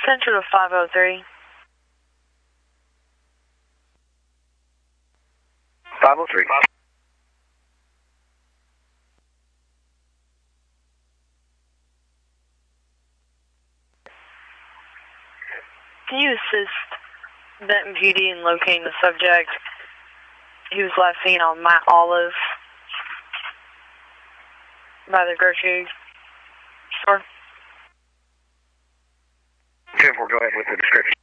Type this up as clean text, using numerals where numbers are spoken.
Central to 503. 503. Can you assist Benton PD in locating the subject? He was last seen on Mount Olive by the grocery store. 10-4, go ahead with the description.